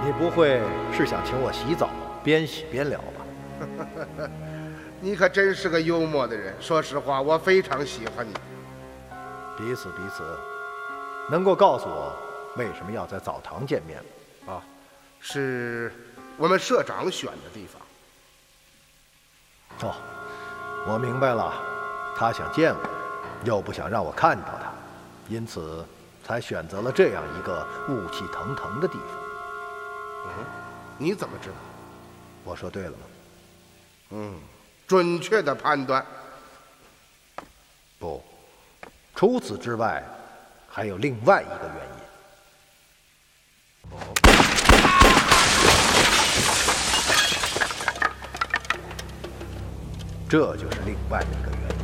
你不会是想请我洗澡，边洗边聊吧？ 你可真是个幽默的人。说实话，我非常喜欢你。 彼此彼此，能够告诉我为什么要在澡堂见面吗？ 啊，是我们社长选的地方。 哦，我明白了，他想见我，又不想让我看到他，因此才选择了这样一个雾气腾腾的地方。 你怎么知道？ 我说对了吗？ 准确的判断。 不，除此之外，还有另外一个原因。这就是另外一个原因。